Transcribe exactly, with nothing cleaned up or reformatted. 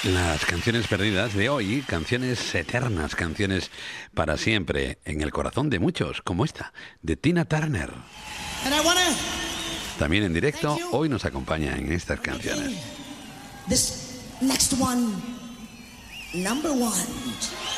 Las canciones perdidas de hoy, canciones eternas, canciones para siempre, en el corazón de muchos, como esta, de Tina Turner. And I wanna También en directo, Thank you. hoy nos acompaña en estas canciones. This next one, number one.